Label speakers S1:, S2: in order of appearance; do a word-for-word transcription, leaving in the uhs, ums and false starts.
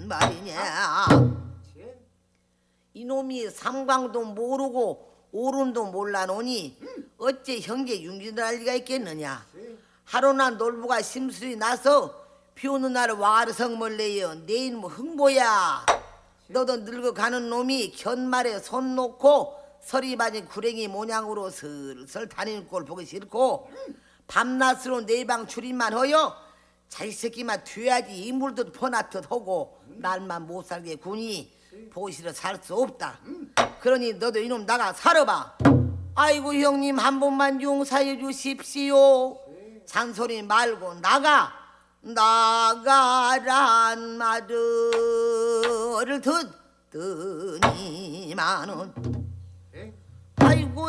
S1: 말이냐. 이놈이 삼광도 모르고 오른도 몰라노니 어째 형제 융진을 할 리가 있겠느냐. 하루나 놀부가 심술이 나서 비 오는 날 와르성물 내여 내 이놈 흥보야. 너도 늙어가는 놈이 견말에 손 놓고 서리 바진 구랭이 모양으로 슬슬 다니는 꼴 보기 싫고 밤낮으로 내 방 출입만 허여 자식새끼만 뒤야지 이물듯 퍼나듯 하고 날만 못 살게 구니 보기 싫어 살 수 없다. 그러니 너도 이놈 나가 살아봐. 아이고 형님 한 번만 용서해 주십시오. 잔소리 말고 나가. 나가란 말을 듣더니만은 아이고